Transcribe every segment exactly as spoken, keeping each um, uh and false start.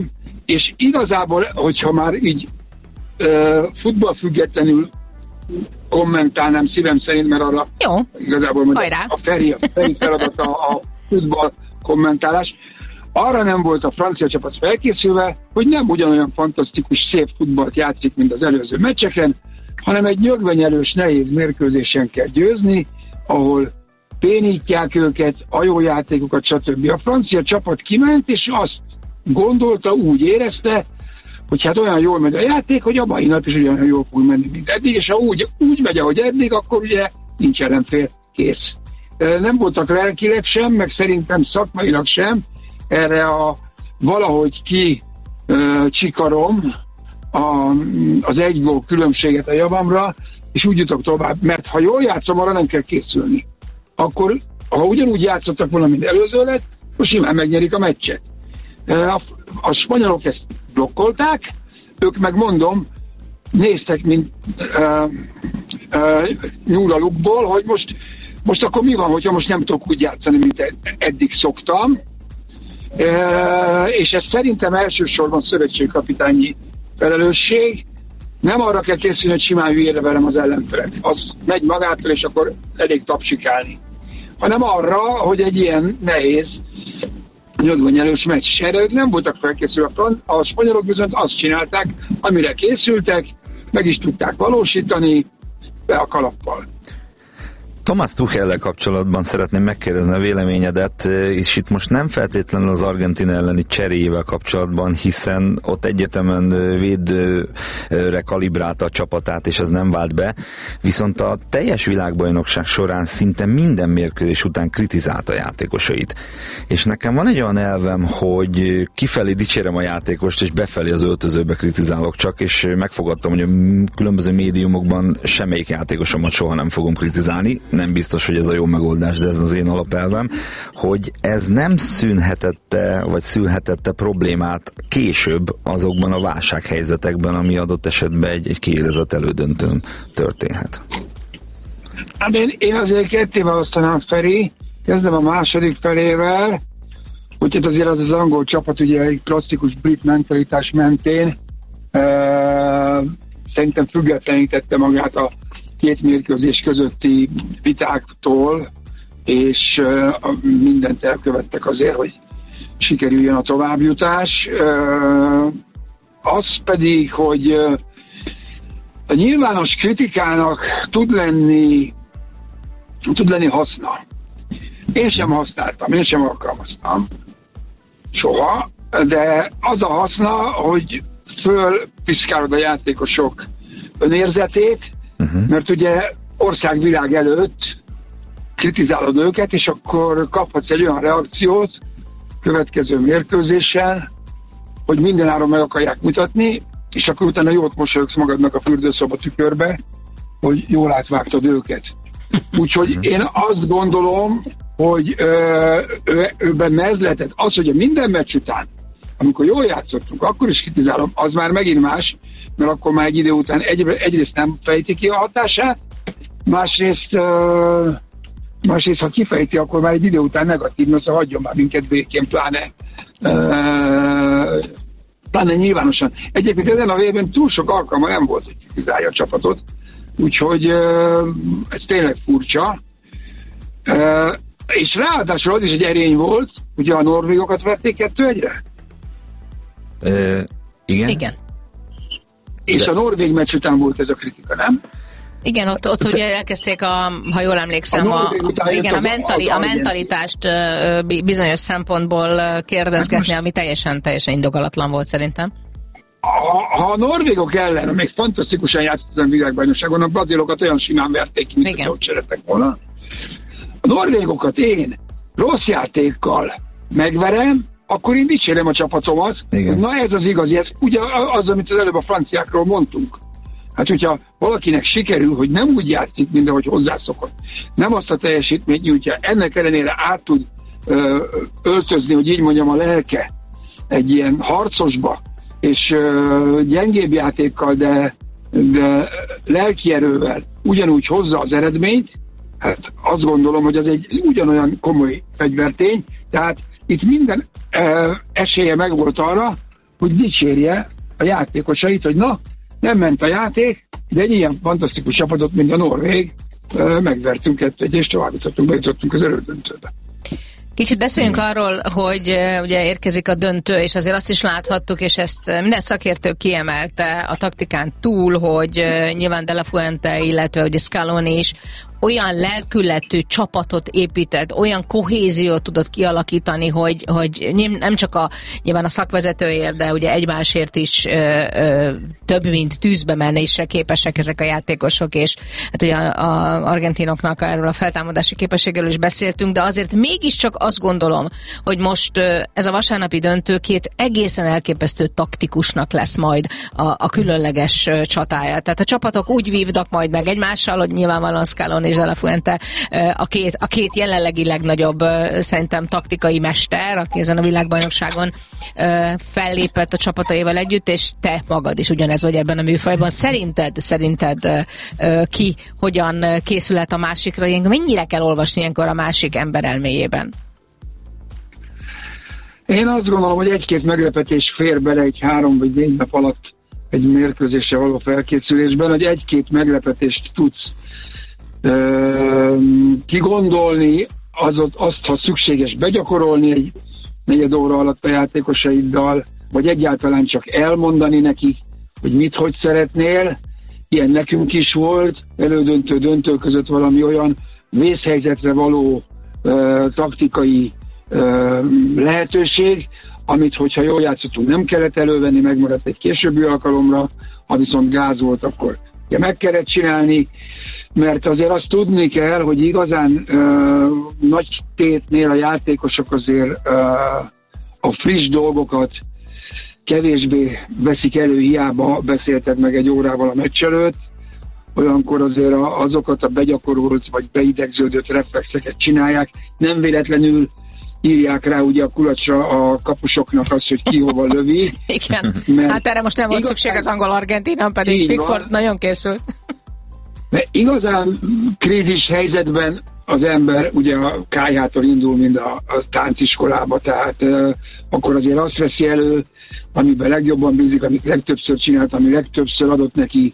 és igazából, hogyha már így uh, futballfüggetlenül kommentálnám szívem szerint, mert arra jó. Igazából a Feri, a Feri feladata a futball kommentálás. Arra nem volt a francia csapat felkészülve, hogy nem ugyanolyan fantasztikus, szép futballt játszik, mint az előző meccseken, hanem egy nyögvenyelős, nehéz mérkőzésen kell győzni, ahol bénítják őket, a jó játékokat, stb. A francia csapat kiment, és azt gondolta, úgy érezte, hogy hát olyan jól megy a játék, hogy a mai nap is olyan jól fog menni, mint eddig, és ha úgy, úgy megy, ahogy eddig, akkor ugye nincs ellenfél, kész. Nem voltak lelkileg sem, meg szerintem szakmailag sem, erre a valahogy ki uh, csikarom a, az egy gól különbséget a javamra, és úgy jutok tovább, mert ha jól játszom, arra nem kell készülni. Akkor, ha ugyanúgy játszottak volna, mint előző lett, akkor simán megnyerik a meccset. A, a spanyolok ezt blokkolták, ők meg mondom, néztek, mint uh, uh, nyúl a lukból, hogy most, most akkor mi van, hogyha most nem tudok úgy játszani, mint eddig szoktam. Uh, és ez szerintem elsősorban szövetségkapitányi felelősség. Nem arra kell készülni, hogy simán hülyére verem az ellenfelet. Az megy magától, és akkor elég tapsikálni. Hanem arra, hogy egy ilyen nehéz, nyögvenyelős meccs. Erre nem voltak felkészülve. A spanyolok bizony azt csinálták, amire készültek, meg is tudták valósítani, be a kalappal. Thomas Tuchellel kapcsolatban szeretném megkérdezni a véleményedet, és itt most nem feltétlenül az Argentin elleni cseréjével kapcsolatban, hiszen ott egyetemen védőre kalibrálta a csapatát, és ez nem vált be, viszont a teljes világbajnokság során szinte minden mérkőzés után kritizálta a játékosait. És nekem van egy olyan elvem, hogy kifelé dicsérem a játékost, és befelé az öltözőbe kritizálok csak, és megfogadtam, hogy a különböző médiumokban semmelyik játékosomat soha nem fogom kritizálni. Nem biztos, hogy ez a jó megoldás, de ez az én alapelvem, hogy ez nem szűnhetette, vagy szülhetette problémát később azokban a válsághelyzetekben, ami adott esetben egy, egy kiélezett elődöntőn történhet. Hát én, én azért ketté választanám, Feri, kezdem a második felével, úgyhogy azért az az angol csapat ugye egy klasszikus brit mentalitás mentén e, szerintem függetlenítette magát a két mérkőzés közötti vitáktól, és uh, mindent elkövettek azért, hogy sikerüljön a továbbjutás. Uh, az pedig, hogy uh, a nyilvános kritikának tud lenni, tud lenni haszna. Én sem használtam, én sem alkalmaztam. Soha, de az a haszna, hogy fölpiszkálod a játékosok önérzetét, Uh-huh. mert ugye országvilág előtt kritizálod őket, és akkor kaphatsz egy olyan reakciót következő mérkőzésen, hogy mindenáron meg akarják mutatni, és akkor utána jót mosolyogsz magadnak a fürdőszoba tükörbe, hogy jól átvágtad őket. Úgyhogy uh-huh. én azt gondolom, hogy ö, ö, ő benne ez lehetett. Az, hogy a minden meccs után, amikor jól játszottunk, akkor is kritizálom, az már megint más, mert akkor már egy idő után egy, egyrészt nem fejti ki a hatását, másrészt, uh, másrészt ha kifejti, akkor már egy idő után negatív, mert szóval hagyjon már minket békén, pláne, uh, pláne nyilvánosan. Egyébként ezen a végben túl sok alkalma nem volt, hogy kritizálja a csapatot, úgyhogy uh, ez tényleg furcsa. Uh, és ráadásul az is egy erény volt, ugye a norvégokat vették kettő egyre? Uh, igen. Igen. És a norvég meccs után volt ez a kritika, nem? Igen, ott, ott ugye elkezdték, a, ha jól emlékszem, a, a, igen, a, mentali, a mentalitást bizonyos szempontból kérdezgetni, ami teljesen, teljesen indokolatlan volt szerintem. Ha, ha a norvégok ellen, még fantasztikusan játszott a világbajnokságon, a brazilokat olyan simán verték ki, mint hogy szerettek volna. A norvégokat én rossz játékkal megverem, akkor én dicsérem a csapatomat. Igen. Na ez az igazi, ez ugye az, amit az előbb a franciákról mondtunk. Hát hogyha valakinek sikerül, hogy nem úgy játszik, mint ahogy hozzászokott, nem azt a teljesítményt nyújtja, ennek ellenére át tud ö, öltözni, hogy így mondjam, a lelke egy ilyen harcosba, és ö, gyengébb játékkal, de, de lelki erővel ugyanúgy hozza az eredményt, hát azt gondolom, hogy az egy ugyanolyan komoly fegyvertény, tehát itt minden uh, esélye megvolt arra, hogy dicsérje a játékosait, hogy na, nem ment a játék, de egy ilyen fantasztikus csapatot, mint a norvég, megvertünk kettőt, és továbbítottunk, bejutottunk az elődöntőbe. Kicsit beszéljünk arról, hogy ugye érkezik a döntő, és azért azt is láthattuk, és ezt minden szakértő kiemelte a taktikán túl, hogy nyilván De La Fuente, illetve ugye Scaloni is olyan lelkületű csapatot épített, olyan kohéziót tudott kialakítani, hogy, hogy nem csak a, nyilván a szakvezetőért, de ugye egymásért is ö, ö, több mint tűzbe menésre képesek ezek a játékosok, és hát ugye az argentinoknak erről a feltámadási képességről is beszéltünk, de azért mégiscsak azt gondolom, hogy most ez a vasárnapi döntő két egészen elképesztő taktikusnak lesz majd a, a különleges csatája. Tehát a csapatok úgy vívnak majd meg egymással, hogy nyilvánvalóan Scaloni és De La Fuente a két, a két jelenlegi legnagyobb szerintem taktikai mester, aki ezen a világbajnokságon fellépett a csapataival együtt, és te magad is ugyanez vagy ebben a műfajban. Szerinted, szerinted ki hogyan készülhet a másikra? Mennyire kell olvasni ilyenkor a másik ember elméjében? Én azt gondolom, hogy egy-két meglepetés fér bele egy három vagy négy nap alatt egy mérkőzésre való felkészülésben, hogy egy-két meglepetést tudsz kigondolni, azot, azt, ha szükséges, begyakorolni egy negyed óra alatt a játékosaiddal, vagy egyáltalán csak elmondani nekik, hogy mit, hogy szeretnél. Ilyen nekünk is volt, elődöntő, döntő között valami olyan vészhelyzetre való uh, taktikai uh, lehetőség, amit, hogyha jól játszottunk, nem kellett elővenni, megmaradt egy későbbi alkalomra, ha viszont gáz volt, akkor ja, meg kellett csinálni, mert azért azt tudni kell, hogy igazán uh, nagy tétnél a játékosok azért uh, a friss dolgokat kevésbé veszik elő, hiába beszélted meg egy órával a meccs előtt, olyankor azért a, azokat a begyakorolt vagy beidegződött reflexeket csinálják, nem véletlenül írják rá ugye a kulacsra a kapusoknak azt, hogy ki hova lövi. Igen, hát erre most nem volt igazán szükség az angol-argentinán, pedig Pickford nagyon készült. De igazán krízis helyzetben az ember ugye a kályhától indul, mint a, a tánciskolába, tehát uh, akkor azért azt veszi elő, amiben legjobban bízik, amit legtöbbször csinált, ami legtöbbször adott neki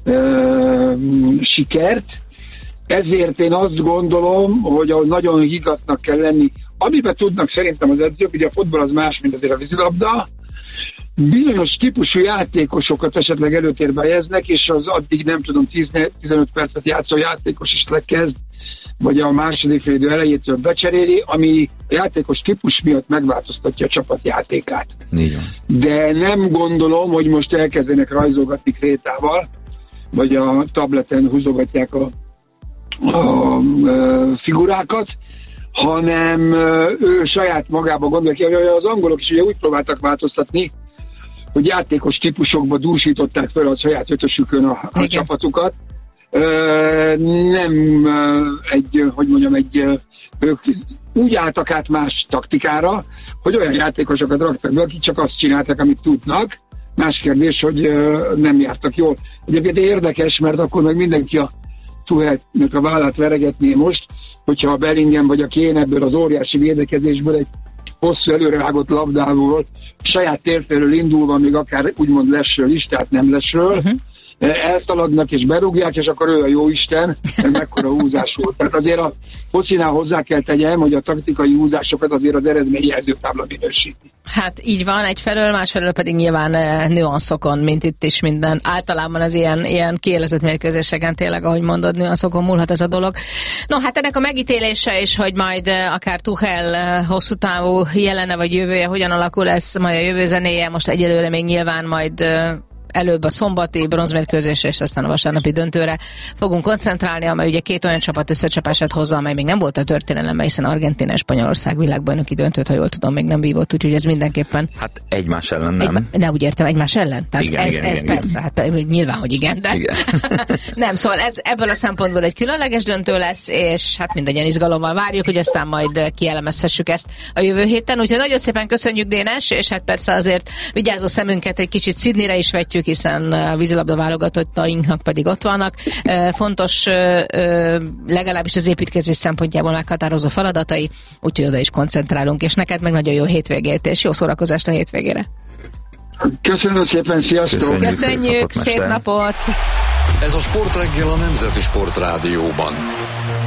uh, sikert. Ezért én azt gondolom, hogy ahhoz nagyon higgadtnak kell lenni, amiben tudnak szerintem az edzők, ugye a fotball az más, mint azért a vízilabda, bizonyos típusú játékosokat esetleg előtérbe helyeznek, és az addig nem tudom tíz-tizenöt percet játszó játékos is lekezd, vagy a második félidő elejétől becseréli, ami a játékos típus miatt megváltoztatja a csapat játékát. De nem gondolom, hogy most elkezdenek rajzolgatni krétával, vagy a tableten húzogatják a, a, a figurákat, hanem ő saját magába gondolja, hogy az angolok is ugye úgy próbáltak változtatni, hogy játékos típusokba dúsították fel a saját ötösükön a, a csapatukat. Ö, nem egy, hogy mondjam, egy, ők úgy álltak át más taktikára, hogy olyan játékosokat raktak be, akik csak azt csináltak, amit tudnak. Más kérdés, hogy nem jártak jól. Egyébként érdekes, mert akkor meg mindenki a Tuchelnek a vállát veregetné most, hogyha a Bellingham vagy a Kane ebből az óriási védekezésből egy hosszú előrevágott labdából saját térfelől indulva, még akár úgymond lesről is, tehát nem lesről, uh-huh. elszaladnak és berúgják, és akkor ő a jó Isten, ez mekkora húzás volt. Tehát azért a focinál hozzá kell tegyem, hogy a taktikai húzásokat azért az eredményi jelzőtábla minősíti. Hát így van, egyfelől, másfelől pedig nyilván nüanszokon, mint itt is minden. Általában az ilyen, ilyen kiélezett mérkőzéseken tényleg, ahogy mondod, nüanszokon múlhat ez a dolog. No, hát ennek a megítélése is, hogy majd akár Tuchel hosszú távú jelene vagy jövője hogyan alakul, lesz majd a jövő zenéje, most egyelőre még nyilván majd előbb a szombati bronzmérkőzésre, és aztán a vasárnapi döntőre fogunk koncentrálni, amely ugye két olyan csapat összecsapását hozza, amely még nem volt a történelemben, hiszen Argentína és Spanyolország világbajnoki döntőt, ha jól tudom, még nem vívott, úgyhogy ez mindenképpen... Hát egymás ellen nem. Egy, ne úgy értem, egymás ellen? Tehát igen, ez, igen, ez igen, persze, igen. Hát nyilván, hogy igen, de... Igen. Nem, szóval ez ebből a szempontból egy különleges döntő lesz, és hát mindegyen izgalommal várjuk, hogy aztán majd kielemezhessük ezt a jövő héten. Úgyhogy nagyon szépen köszönjük, Dénes, és hát persze azért vigyázó szemünket egy kicsit Sydneyre is vetjük, hiszen a vízilabda válogatottainknak pedig ott vannak. Fontos, legalábbis az építkezés szempontjából meghatározó feladatai, úgyhogy oda is koncentrálunk, és neked meg nagyon jó hétvégét, és jó szórakozást a hétvégére. Köszönöm szépen, sziasztok! Köszönjük, Köszönjük, szép napot! Szép napot. Ez a Sportreggel a Nemzeti Sportrádióban.